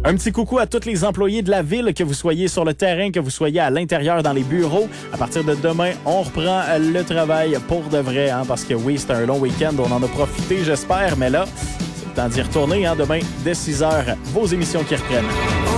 Un petit coucou à tous les employés de la ville, que vous soyez sur le terrain, que vous soyez à l'intérieur dans les bureaux. À partir de demain, on reprend le travail pour de vrai, parce que oui, c'est un long week-end, on en a profité, j'espère, mais là, c'est le temps d'y retourner. Demain, dès 6 h, vos émissions qui reprennent.